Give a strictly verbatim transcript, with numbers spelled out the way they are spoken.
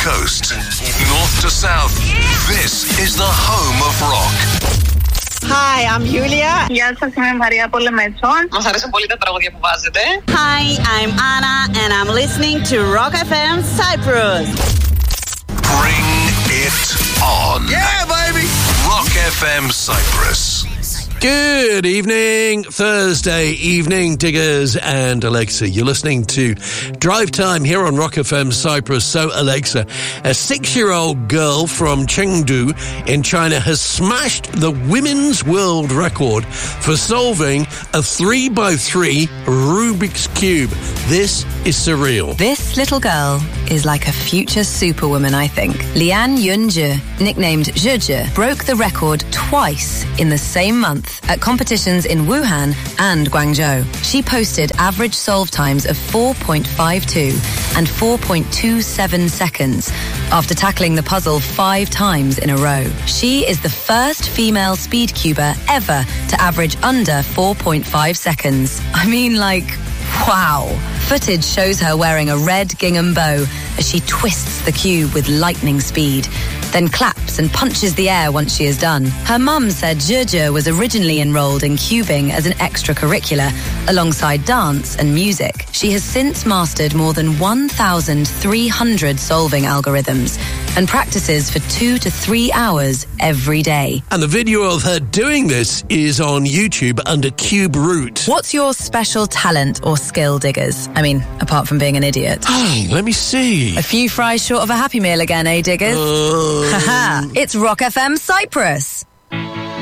coast, north to south. This is the home of rock. Hi, I'm Julia. Γεια σας, είμαι η Μαρία Πολεμέτσον. Μας αρέσουν πολύ τα τραγούδια που βάζετε. Hi, I'm Anna and I'm listening to Rock εφ εμ Cyprus. Bring it on. Yeah, baby. Rock εφ εμ Cyprus. Good evening, Thursday evening, Diggers and Alexa. You're listening to Drive Time here on Rock εφ εμ Cyprus. So, Alexa, a six-year-old girl from Chengdu in China has smashed the women's world record for solving a three by three Rubik's Cube. This is surreal. This little girl is like a future superwoman, I think. Lian Yunzhe, nicknamed Zhezhe, broke the record twice in the same month at competitions in Wuhan and Guangzhou. She posted average solve times of four point five two and four point two seven seconds after tackling the puzzle five times in a row. She is the first female speedcuber ever to average under four point five seconds. I mean, like, wow. Footage shows her wearing a red gingham bow as she twists the cube with lightning speed, then claps and punches the air once she is done. Her mum said Zhezhe was originally enrolled in cubing as an extracurricular alongside dance and music. She has since mastered more than one thousand three hundred solving algorithms and practices for two to three hours every day. And the video of her doing this is on YouTube under Cube Root. What's your special talent or skill, Diggers? I mean, apart from being an idiot. Oh, let me see. A few fries short of a Happy Meal again, eh, Diggers? Uh... Haha, it's Rock εφ εμ Cyprus.